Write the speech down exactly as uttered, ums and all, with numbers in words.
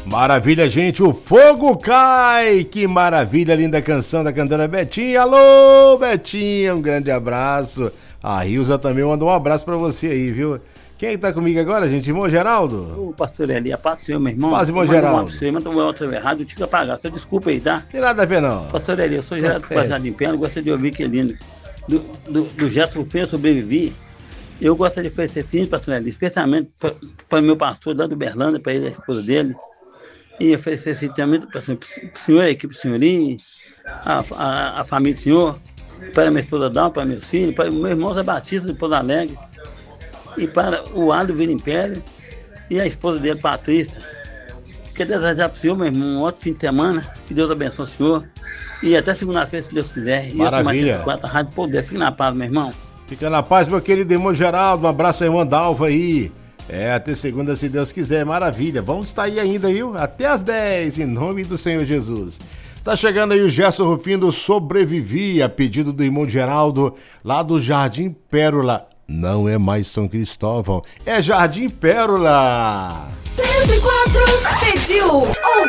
Maravilha, gente, o fogo cai! Que maravilha, linda canção da cantora Betinha. Alô, Betinha, um grande abraço. A Rilza também mandou um abraço pra você aí, viu? Quem é que tá comigo agora, gente? Irmão Geraldo? Ô, pastor Eli, a paz do Senhor, meu irmão. Paz, irmão Geraldo. Você manda um outro errado, eu tive que apagar. Você desculpa aí, tá? Tem nada a ver, não. Pastor Eli, eu sou Geraldo do Quadrado em Pena, gosto de ouvir que lindo. Do, do, do Gesto Feio Sobrevivi. Eu gostaria de oferecer sim, pastor Eli, especialmente para o meu pastor lá do Berlândia, para ele, a esposa dele. E oferecer esse também para o senhor, a equipe do senhorinho, a, a, a família do senhor, para a minha esposa Dal, para meus filhos, para o meu irmão Zé Batista de Pouso Alegre, e para o Aldo Vila Império e a esposa dele, Patrícia. Quero desejar para o senhor, meu irmão, um ótimo fim de semana, que Deus abençoe o senhor, e até segunda-feira, se Deus quiser. Maravilha. E eu, a Rádio Poder, fique na paz, meu irmão. Fica na paz, meu querido irmão Geraldo, um abraço à irmã Dalva aí. É, até segunda, se Deus quiser, maravilha. Vamos estar aí ainda, viu? Até às dez, em nome do Senhor Jesus. Tá chegando aí o Gerson Rufino do Sobrevivi, a pedido do irmão Geraldo, lá do Jardim Pérola. Não é mais São Cristóvão, é Jardim Pérola. cento e quatro pediu.